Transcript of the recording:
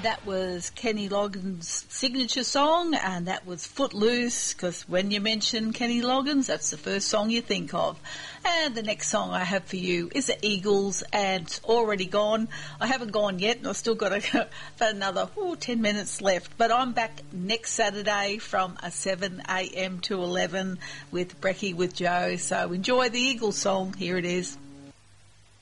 That was Kenny Loggins' signature song, and that was Footloose, because when you mention Kenny Loggins, that's the first song you think of. And the next song I have for you is the Eagles, and it's Already Gone. I haven't gone yet, and I've still got about another 10 minutes left. But I'm back next Saturday from 7 a.m. to 11 with Brecky with Joe. So enjoy the Eagles song. Here it is.